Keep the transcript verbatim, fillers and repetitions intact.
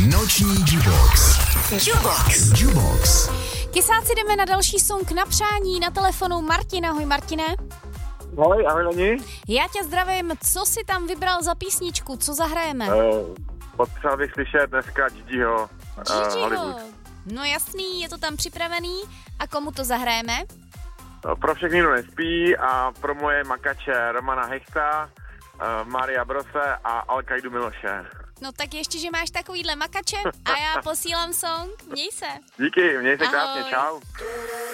Noční Jubox. Jubox. Jubox. Kysáci, jdeme na další song na přání. Na telefonu Martin. Ahoj Martine. Ahoj, ahoj Leni. Já tě zdravím. Co jsi tam vybral za písničku? Co zahrajeme? Uh, potřeba bych slyšet dneska Gigiho. Gigiho. No jasný, je to tam připravený. A komu to zahrajeme? Uh, pro všechny, kdo nespí a pro moje makače Romana Hechta, uh, Maria Brose a Alkaidu Miloše. No tak ještě, že máš takovýhle makače a já posílám song. Měj se. Díky, měj se Ahoj. krásně, čau.